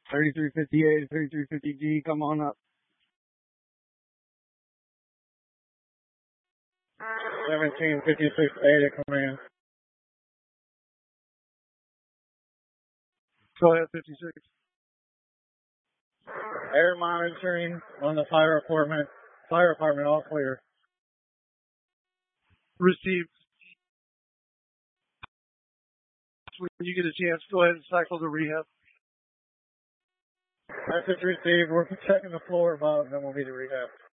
3358, 3350G, come on up. 1756A to command. Go ahead, 56. Air monitoring on the fire department. Fire department, all clear. Received. When you get a chance, go ahead and cycle to rehab. Message received. We're checking the floor above, and then we'll be to rehab.